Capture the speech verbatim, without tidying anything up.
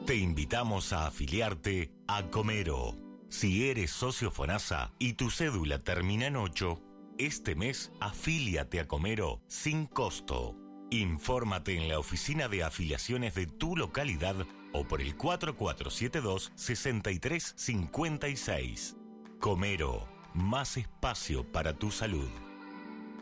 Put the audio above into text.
Te invitamos a afiliarte a Comero. Si eres socio FONASA y tu cédula termina en ocho, este mes afíliate a Comero sin costo. Infórmate en la oficina de afiliaciones de tu localidad o por el cuatro cuatro siete dos, seis tres cinco seis. Comero, más espacio para tu salud.